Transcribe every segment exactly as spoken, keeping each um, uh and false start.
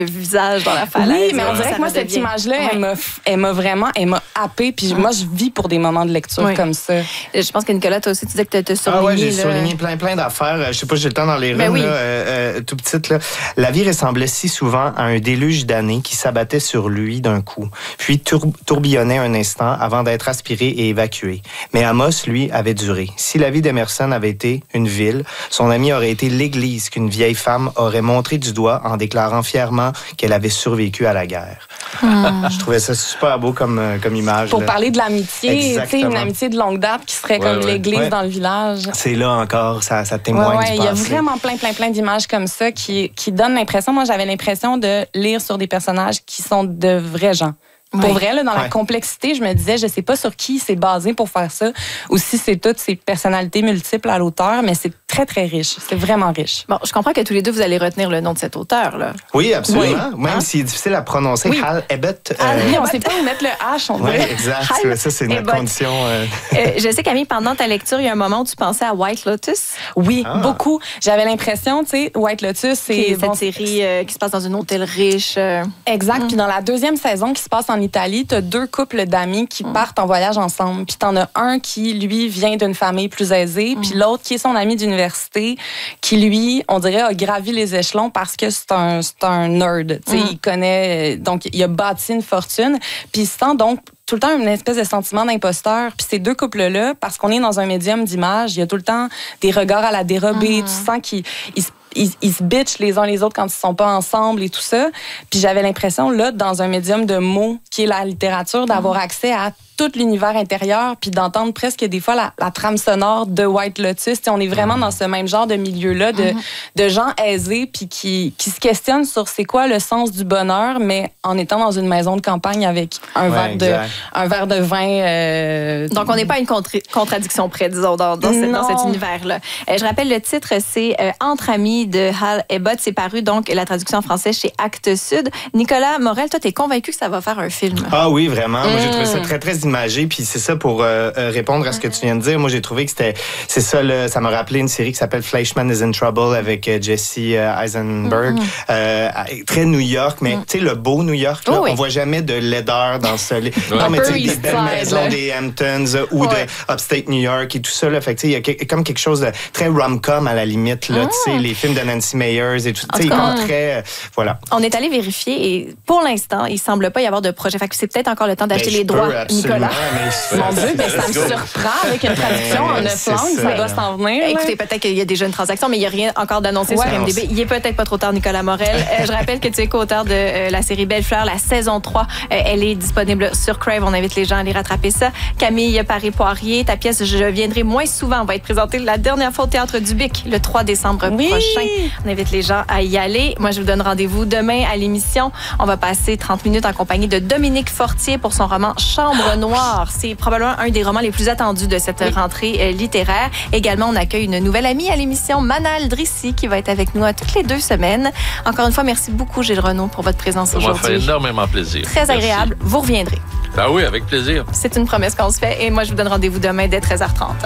le visage dans la falaise. Oui, mais on dirait que moi, cette image-là, ouais. elle, m'a, elle m'a vraiment, elle m'a happée. Puis moi, je vis pour des moments de lecture oui. comme ça. Je pense que Nicolas, toi aussi, tu disais que tu as surligné. Ah ouais, j'ai là. surligné plein, plein d'affaires. Je sais pas, j'ai le temps dans les rues, oui. là, euh, euh, tout petite. Là. La vie ressemblait si souvent à un déluge d'années qui s'abattait sur lui d'un coup, puis tour- tourbillonnait un instant avant d'être aspiré et évacué. Mais Amos, lui, avait duré. Si la vie d'Emerson avait été une ville, son ami aurait été l'église qu'une vieille femme aurait montré du doigt en déclarant fièrement qu'elle avait survécu à la guerre. Hum. Je trouvais ça super beau comme, comme image. Pour là. parler de l'amitié, tu sais, une amitié de longue date qui serait ouais, comme ouais. l'église ouais. dans le village. C'est là encore, ça, ça témoigne ouais, ouais, du il y a passé. vraiment plein, plein, plein d'images comme ça qui, qui donnent l'impression, moi j'avais l'impression de lire sur des personnages qui sont de vrais gens. Pour oui. vrai, là, dans ouais. la complexité, je me disais, je sais pas sur qui c'est basé pour faire ça, ou si c'est toutes ces personnalités multiples à l'auteur, mais c'est très, très riche. C'est vraiment riche. Bon, je comprends que tous les deux, vous allez retenir le nom de cet auteur, là. Oui, absolument. Oui. Même hein? s'il est difficile à prononcer. Oui. Hal Ebbett. Ah, euh... oui, on sait pas où mettre le H, on dirait. Oui, exact. Hal ça, c'est notre condition. Euh... Euh, je sais, Camille, pendant ta lecture, il y a un moment où tu pensais à White Lotus. Oui, ah. beaucoup. J'avais l'impression, tu sais, White Lotus, c'est... Cette bon, série euh, qui se passe dans un hôtel riche. Euh... Exact. Mm. Puis dans la deuxième saison qui se passe en Italie, t'as deux couples d'amis qui mm. partent en voyage ensemble. Puis t'en as un qui, lui, vient d'une famille plus aisée, mm. puis l'autre qui est son ami d'université, qui, lui, on dirait, a gravi les échelons parce que c'est un, c'est un nerd. Tu sais, mm. il connaît... Donc, il a bâti une fortune. Puis il se sent donc tout le temps une espèce de sentiment d'imposteur. Puis ces deux couples-là, parce qu'on est dans un médium d'image, il y a tout le temps des regards à la dérobée. Mm. Tu sens qu'ils ils, ils, ils se bitchent les uns les autres quand ils sont pas ensemble et tout ça. Puis j'avais l'impression, là, dans un médium de mots qui est la littérature, d'avoir mm. accès à tout l'univers intérieur, puis d'entendre presque des fois la, la trame sonore de White Lotus. T'sais, on est vraiment dans ce même genre de milieu-là, de, mm-hmm. de gens aisés, puis qui, qui se questionnent sur c'est quoi le sens du bonheur, mais en étant dans une maison de campagne avec un, ouais, verre, de, un verre de vin. Euh... Donc, on n'est pas à une contra- contradiction près, disons, dans, dans, ce, dans cet univers-là. Euh, je rappelle le titre, c'est euh, Entre amis de Hal Ebbett. C'est paru, donc, la traduction en français chez Actes Sud. Nicolas Morel, toi, t'es convaincu que ça va faire un film? Ah oui, vraiment. Moi, j'ai trouvé ça très, très imagé. Puis c'est ça pour euh, répondre à ce que tu viens de dire. Moi, j'ai trouvé que c'était... C'est ça, là, ça m'a rappelé une série qui s'appelle Fleischman is in Trouble avec euh, Jesse euh, Eisenberg. Mm-hmm. Euh, très New York, mais mm. tu sais, le beau New York, là, oh, oui. on voit jamais de laideur dans ce... Ouais. Non, mais tu sais, des belles maisons des Hamptons euh, ou ouais. de Upstate New York et tout ça. Là. Fait que tu sais, il y a que, comme quelque chose de très rom-com à la limite. Là, mm. tu sais, les films de Nancy Meyers et tout. Tu sais, ils sont très... Euh, voilà. On est allé vérifier et pour l'instant, il semble pas y avoir de projet. Fait que c'est peut-être encore le temps d'acheter ben, les droits, Nicolas. Mais... Mon Dieu, ben, ça me surprend avec une traduction en neuf langues, ça, ça doit s'en venir. Écoutez, peut-être qu'il y a déjà une transaction, mais il n'y a rien encore d'annoncé ouais, sur M D B. Il est peut-être pas trop tard, Nicolas Morel. euh, je rappelle que tu es co-auteur de euh, la série Belle Fleur, la saison trois. Euh, elle est disponible sur Crave. On invite les gens à aller rattraper ça. Camille Paré-Poirier, ta pièce Je viendrai moins souvent va être présentée la dernière fois au Théâtre du Bic le trois décembre oui. prochain. On invite les gens à y aller. Moi, je vous donne rendez-vous demain à l'émission. On va passer trente minutes en compagnie de Dominique Fortier pour son roman Chambre Noire. C'est probablement un des romans les plus attendus de cette oui. rentrée euh, littéraire. Également, on accueille une nouvelle amie à l'émission, Manal Drissi, qui va être avec nous à toutes les deux semaines. Encore une fois, merci beaucoup, Gilles Renaud, pour votre présence aujourd'hui. Ça m'a fait énormément plaisir. Très merci. agréable. Vous reviendrez. Ah oui, avec plaisir. C'est une promesse qu'on se fait. Et moi, je vous donne rendez-vous demain dès treize heures trente.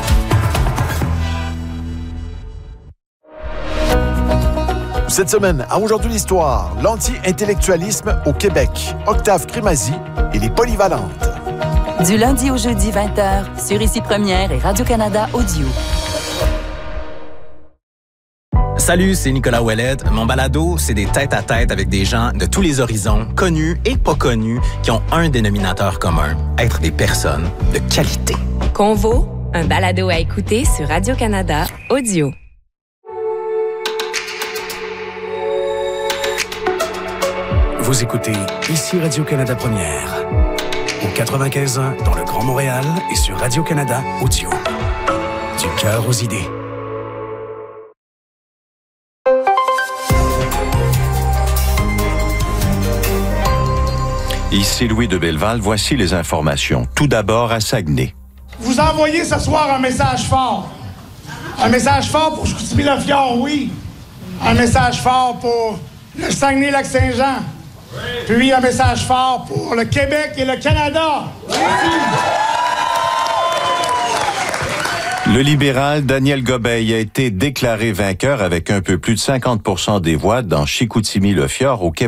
Cette semaine, à Aujourd'hui l'Histoire, l'anti-intellectualisme au Québec, Octave Crémazie et les Polyvalentes. Du lundi au jeudi, vingt heures, sur Ici Première et Radio-Canada Audio. Salut, c'est Nicolas Ouellette. Mon balado, c'est des tête-à-tête avec des gens de tous les horizons, connus et pas connus, qui ont un dénominateur commun, être des personnes de qualité. Convo, un balado à écouter sur Radio-Canada Audio. Vous écoutez Ici Radio-Canada Première, au quatre-vingt-quinze ans dans le Grand Montréal et sur Radio-Canada Audio. Du cœur aux idées. Ici Louis de Belleval, voici les informations. Tout d'abord à Saguenay. Vous envoyez ce soir un message fort. Un message fort pour Chicoutimi-Le-Fjord, oui. Un message fort pour le Saguenay-Lac-Saint-Jean. Oui. Puis un message fort pour le Québec et le Canada. Oui. Le libéral Daniel Gobeil a été déclaré vainqueur avec un peu plus de cinquante pour cent des voix dans Chicoutimi-Le Fjord au Québec.